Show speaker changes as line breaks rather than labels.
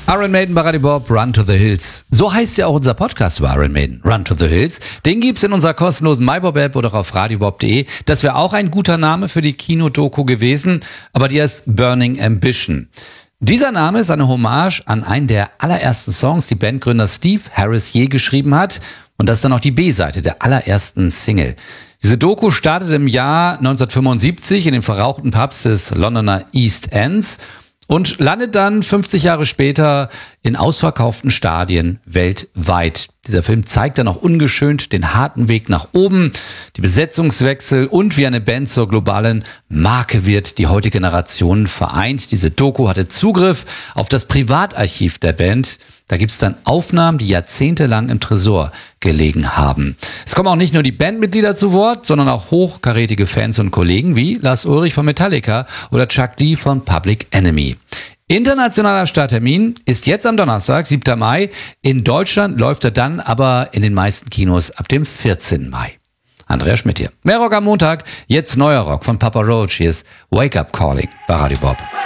Iron Maiden bei Radio Bob, Run to the Hills. So heißt ja auch unser Podcast über Iron Maiden, Run to the Hills. Den gibt's in unserer kostenlosen MyBob-App oder auf radiobob.de. Das wäre auch ein guter Name für die Kinodoku gewesen, aber die heißt Burning Ambition. Dieser Name ist eine Hommage an einen der allerersten Songs, die Bandgründer Steve Harris je geschrieben hat. Und das ist dann auch die B-Seite der allerersten Single. Diese Doku startet im Jahr 1975 in den verrauchten Pubs des Londoner East Ends und landet dann 50 Jahre später in ausverkauften Stadien weltweit. Dieser Film zeigt dann auch ungeschönt den harten Weg nach oben, die Besetzungswechsel und wie eine Band zur globalen Marke wird, die heutige Generation vereint. Diese Doku hatte Zugriff auf das Privatarchiv der Band. Da gibt's dann Aufnahmen, die jahrzehntelang im Tresor gelegen haben. Es kommen auch nicht nur die Bandmitglieder zu Wort, sondern auch hochkarätige Fans und Kollegen wie Lars Ulrich von Metallica oder Chuck D von Public Enemy. Internationaler Starttermin ist jetzt am Donnerstag, 7. Mai. In Deutschland läuft er dann aber in den meisten Kinos ab dem 14. Mai. Andreas Schmidt hier. Mehr Rock am Montag, jetzt neuer Rock von Papa Roach. Hier ist Wake Up Calling bei Radio Bob.